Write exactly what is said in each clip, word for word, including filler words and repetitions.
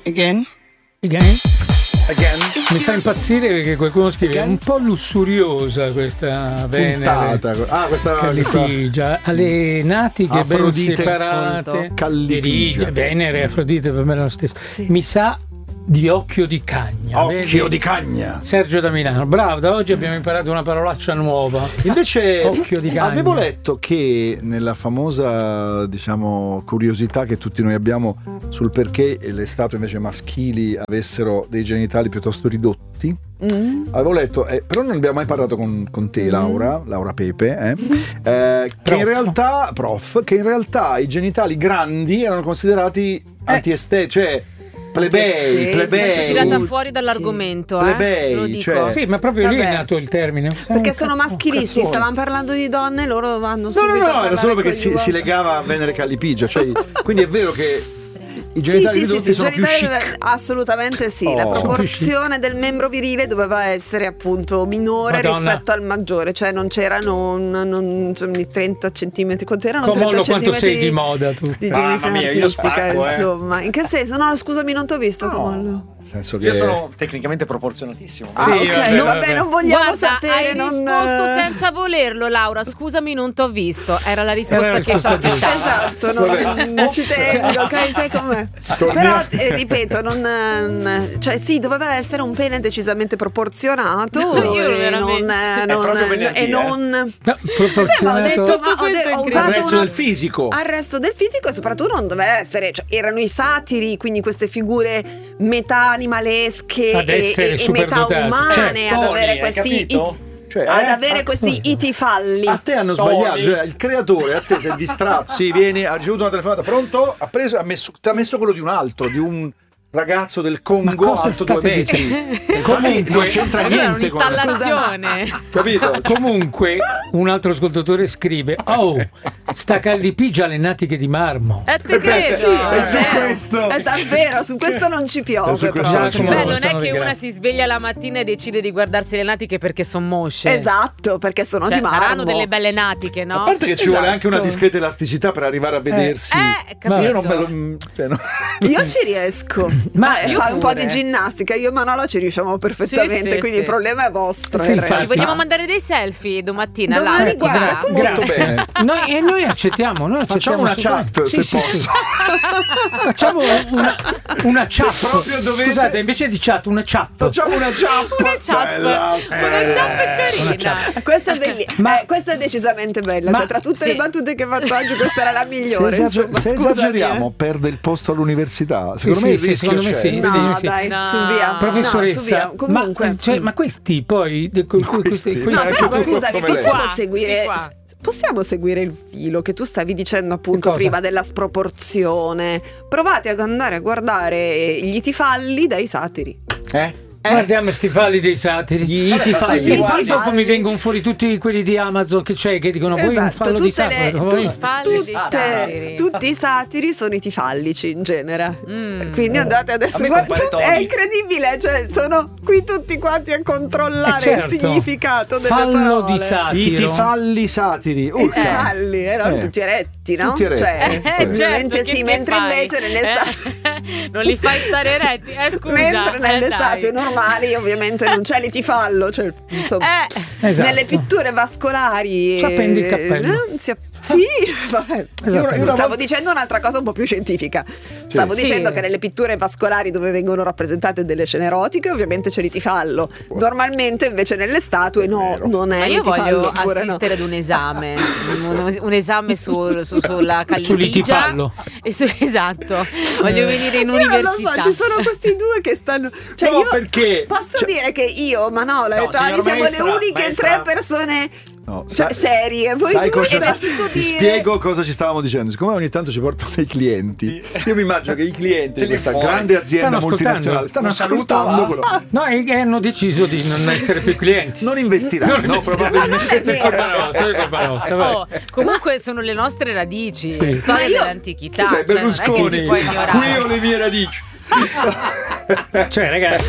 Again? Again? Again. Mi fa impazzire perché qualcuno scrive Again? Un po' lussuriosa questa Venere. Ah, questa Callipigia. Alle natiche Afrodite, ben separate. Callipigia. Venere e Afrodite per me è lo stesso. Sì. Mi sa di occhio di cagna. Occhio vedi? Di cagna. Sergio da Milano. Bravo, da oggi abbiamo imparato una parolaccia nuova. Invece occhio di cagna. Avevo letto che nella famosa, diciamo, curiosità che tutti noi abbiamo sul perché le statue invece maschili avessero dei genitali piuttosto ridotti. Mm. Avevo letto, eh, però non abbiamo mai parlato con, con te, Laura, mm. Laura Pepe, eh, eh, che in realtà, prof, che in realtà i genitali grandi erano considerati eh. antiestetici, cioè plebei, plebei, tirata fuori dall'argomento, sì. plebei, eh? Lo dico. Cioè, sì, ma proprio vabbè. Lì è nato il termine. Perché sono maschilisti, stavamo parlando di donne, loro vanno subito. No, no, no, a era solo perché si, si legava a Venere Callipigia, cioè, quindi è vero che i genitali sì, sì, ridotti sì, sono più chic. Deve, assolutamente sì, oh. La proporzione del membro virile doveva essere appunto minore Madonna. rispetto al maggiore, cioè non c'erano non, non, non, trenta centimetri, quanto erano? Comollo, trenta quanto sei di, di moda tu? Di dimensione artistica, spacco, insomma. Eh. In che senso? No, scusami, non ti ho visto, no. Comollo. Senso che... Io sono tecnicamente proporzionatissimo. Ah, sì, ok, vabbè, no, vabbè, non vogliamo Guarda, sapere. Hai non... risposto senza volerlo, Laura. Scusami, non t'ho visto. Era la risposta Era la che risposta ti aspettavo. Esatto, non, non ci tengo, ok? Sai com'è? Però eh, ripeto, non, cioè sì, doveva essere un pene decisamente proporzionato. Io e non, non, venerdì, e non no, proporzionato. Beh, ho detto, ma ho, de- ho usato al resto una, del fisico. Al resto del fisico e soprattutto non doveva essere, cioè, erano i satiri, quindi queste figure metà animalesche e, e, e metà umane cioè, ad Tony, avere questi it, cioè, ad eh, avere a, questi itifalli. A te hanno Tony. sbagliato, cioè il creatore a te si è distratto. Sì, vieni, ha ricevuto una telefonata, pronto? Ha preso, ha messo, ti ha messo quello di un altro, di un ragazzo del Congo alto due metri. Comunque non c'entra niente con un'installazione. Capito? Comunque un altro ascoltatore scrive: oh, sta Callipigia alle natiche di marmo. E te credo. È su questo. È davvero, su questo non ci piove. Su questo però. non ci Beh, piove. non è che una si sveglia la mattina e decide di guardarsi le natiche perché sono mosce. Esatto, perché sono cioè, di marmo. saranno delle belle natiche, no? A parte che ci esatto. vuole anche una discreta elasticità per arrivare a vedersi. Eh, capito. Io non me lo. Cioè, no. Io ci riesco. Ma eh, io fai un po' pure. di ginnastica. Io e Manola ci riusciamo perfettamente. Sì, sì, quindi sì. il problema è vostro. Sì, il infatti. Ci vogliamo mandare dei selfie domattina? Domani, Laura? guarda, Ti così. va? Molto bene. Noi, e noi accettiamo, noi Facciamo accettiamo una chat, sì, se sì, posso. sì. Facciamo una, una chat. proprio dovete- Scusate, invece di chat, una chat. Facciamo una chat. Una chat. Bella. Una chat è una carina. Questa è bellissima. Ma- eh, questa è decisamente bella. Ma- cioè, tra tutte sì. le battute che faccio oggi, questa era la migliore. Se, esager- insomma, se scusami, esageriamo, eh. perde il posto all'università. Sì, Secondo sì, me il sì, rischio secondo me c'è. sì. No, sì. dai, No. su via. Professoressa, No, su via. Comunque. ma, cioè, ma questi poi que- que- questi, Questi? questi- No, Anche però tu, scusami, come lei. possiamo Qua, seguire sì, qua. possiamo seguire il filo che tu stavi dicendo appunto Cosa? prima della sproporzione. Provate ad andare a guardare gli itifalli dai satiri. Eh? Eh? Guardiamo sti falli dei satiri. Gli itifalli. Gli E poi itifalli. dopo mi vengono fuori tutti quelli di Amazon che c'è, che dicono vuoi un Esatto, fallo di tutte le- satiro? tu- Vuoi- Falli dei tutte- satiri. tutti i satiri sono itifallici in genere. Mm. Quindi andate adesso A me guarda, compare tut- è Tony. incredibile, cioè sono qui tutti quanti a controllare Eh, certo. il significato delle Fallo parole. di satiro. Itifalli satiri. I Urca. tifalli erano Eh. tutti eretti, no? Tutti eretti. Cioè, Eh, ovviamente certo, sì, che mentre fai? invece nell'estate Eh, non li fai stare eretti, eh scusa. mentre nelle eh, dai. statue normali ovviamente non c'è l'itifallo, cioè, insomma, Eh, Esatto. nelle pitture vascolari Ci appendi il cappello. eh, si app- sì, vabbè. Esatto. Io stavo dicendo un'altra cosa un po' più scientifica. Stavo Sì. dicendo Sì. che nelle pitture vascolari dove vengono rappresentate delle scene erotiche ovviamente c'è l'itifallo. Normalmente invece nelle statue no, non è ma io l'itifallo, voglio oppure no. assistere ad un esame, un, un esame sul, su, sulla Callipigia. Sull'itifallo. E su, esatto, voglio venire in Io non università. lo so, ci sono questi due che stanno. Cioè No, io perché- posso cioè- dire che io, Manola No, e Tony signor siamo maestra, le uniche maestra. tre persone No, cioè, sai- serie. Voi sai due cosa- da tutto ti dire. spiego cosa ci stavamo dicendo. Siccome ogni tanto ci portano dei clienti, io mi immagino che i clienti di questa Telefoni. grande azienda Stanno multinazionale stanno Un saluto ascoltando a- quello. No, e e hanno deciso di non essere più clienti. Non investiranno, Non investiranno. probabilmente. Per colpa nostra, per colpa nostra, vai. Oh, comunque sono le nostre radici, Sì. storia Ma io- dell'antichità. Chi sei, cioè, non è che Berlusconi? si può ignorare. Qui ho le mie radici. Cioè, ragazzi,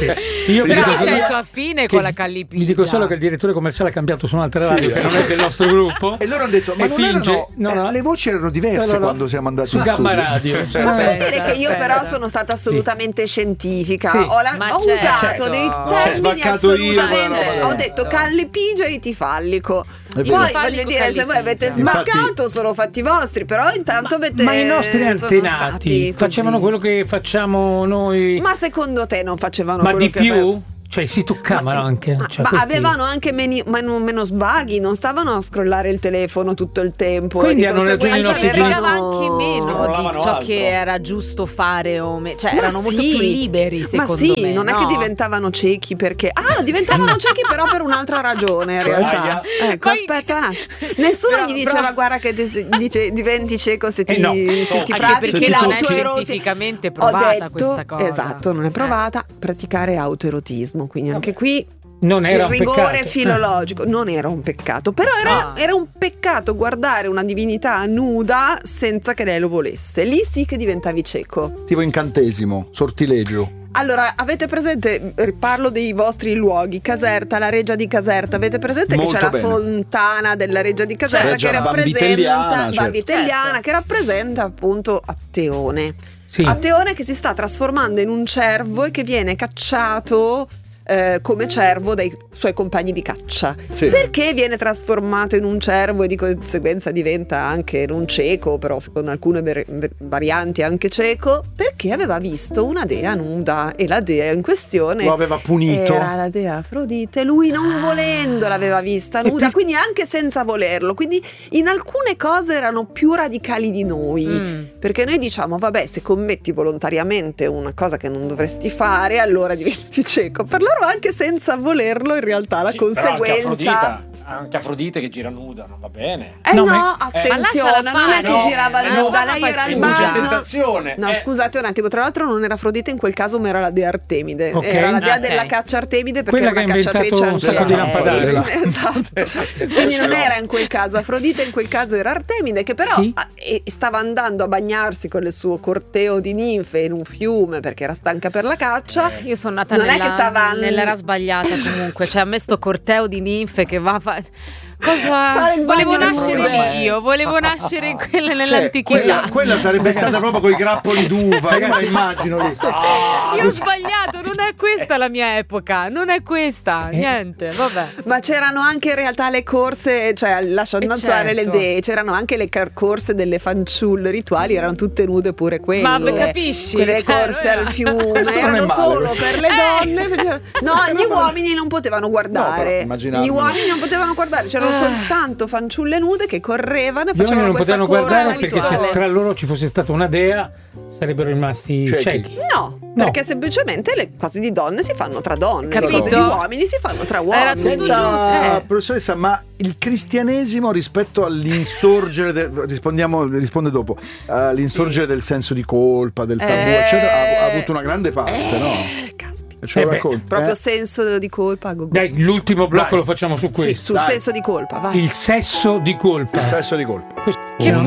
Io Però dico mi solo- sento affine che- con la Callipigia. Mi dico solo che il direttore commerciale ha cambiato su un'altra radio Sì. che non è del nostro gruppo. E loro hanno detto: ma E non finge- erano, no, eh, no. le voci erano diverse No, no, no. quando siamo andati Su in Gamma studio. Radio. Posso Aspetta, dire che io aspetta. però sono stata assolutamente scientifica. Sì. Ho, la- Ma ho certo. usato dei No, termini sbaccato io, assolutamente. guarda, Ho detto callipigia e tifallico. È Poi vero. voglio Tifallico, dire, se voi avete callipigia. sbaccato, Infatti- sono fatti vostri, però intanto avete. Ma i nostri sono antenati stati così. facevano quello che facciamo noi. Ma secondo te non facevano Ma quello di che più? Cioè si toccavano anche. Ma, Cioè, ma questi- avevano anche meni- meno, meno sbaghi, non stavano a scrollare il telefono tutto il tempo. Quindi e di hanno ragione i conseguenza nostri Anzi, genitori. fregava avevano- anche meno Scrollavano di ciò altro. che era giusto fare o me- cioè Ma erano molto sì. più liberi Ma secondo sì, me, non è no? che diventavano ciechi perché ah, diventavano ciechi però per un'altra ragione in realtà. Aia. Ecco, Poi- aspetta un attimo. Nessuno Però- gli diceva però- guarda che ti- dice, diventi cieco se ti, Eh no. se ti Anche pratichi perché non è l'autoerotismo. scientificamente Ho provata detto, questa cosa. esatto, non è Eh. provata, praticare autoerotismo, quindi anche qui Non era il un rigore peccato. filologico non era un peccato, però era, Ah. era un peccato guardare una divinità nuda senza che lei lo volesse. Lì sì che diventavi cieco. Tipo incantesimo, sortilegio. Allora, avete presente, parlo dei vostri luoghi, Caserta, la reggia di Caserta, avete presente Molto che c'è bene. la fontana della reggia di Caserta Reggia che rappresenta Vanvitelliana, certo. Vanvitelliana, Certo. che rappresenta appunto Atteone. Sì. Atteone che si sta trasformando in un cervo e che viene cacciato eh, come cervo dai suoi compagni di caccia. Sì. Perché viene trasformato in un cervo e di conseguenza diventa anche un cieco, però secondo alcune ver- ver- varianti anche cieco? Perché aveva visto una dea nuda e la dea in questione Lo aveva punito. era la dea Afrodite. Lui non volendo l'aveva vista E nuda, per- quindi anche senza volerlo. Quindi in alcune cose erano più radicali di noi. Mm. Perché noi diciamo, vabbè, se commetti volontariamente una cosa che non dovresti fare, allora diventi cieco. Per loro anche senza volerlo, in realtà la Sì, però conseguenza. Anche Afrodite, anche Afrodite che gira nuda, non va bene. Eh No, no, ma- attenzione, Ma lasciala non è fare, che no. girava Eh, nuda, no, lei ma era fai al Induce scusa. bagno. tentazione. No, Eh, scusate un attimo, tra l'altro non era Afrodite in quel caso, ma era la dea Artemide. Ok. Era la dea Ok. della caccia Artemide perché Quella era una che ha inventato cacciatrice un anche sacco di lei. lampadari. Esatto. Quindi non era in quel caso Afrodite, in quel caso era Artemide, che però Sì. ah, e- stava andando a bagnarsi con il suo corteo di ninfe in un fiume perché era stanca per la caccia. Io sono nata Non è nella, che stava- nell'era sbagliata comunque, cioè a me sto corteo di ninfe che va a fare... Fare Cosa? il Volevo bagno nascere nude. lì io, volevo nascere in quelle Cioè, nell'antichità. quella, quella sarebbe stata proprio con i grappoli d'uva, io me la Ragazzi. immagino lì. Io ho sbagliato, non è questa la mia epoca, non è questa, Eh. niente, vabbè. Ma c'erano anche in realtà le corse, cioè lasciando Eh, stare le certo. dee, c'erano anche le car- corse delle fanciulle rituali, erano tutte nude pure quelle. Ma capisci? Quelle Cioè, corse non era- al fiume Questo non è erano male, solo questo. per le Eh. donne. facevano- No, gli uomini non potevano No, però guardare. immaginarmi. Gli uomini non potevano guardare, c'erano Ah. soltanto fanciulle nude che correvano e Gli uomini facevano non questa potevano corsa guardare perché se rituale. tra loro ci fosse stata una dea sarebbero rimasti Ciechi. ciechi. No, perché semplicemente le cose di donne si fanno tra donne, le Capito? cose di uomini si fanno tra uomini. Era tutto Senta, giusto. Eh. professoressa, ma il cristianesimo rispetto all'insorgere del, rispondiamo, risponde dopo, all'insorgere del senso di colpa, del tabù, Eh. eccetera, ha, ha avuto una grande parte, no? Eh, caspita. E ce lo Eh beh, racconti, Proprio eh? senso di colpa. go- go. Dai, l'ultimo blocco Dai. lo facciamo su Sì, questo. sul Dai. senso di colpa, vai. Il sesso di colpa. Il sesso di colpa. Questo- Che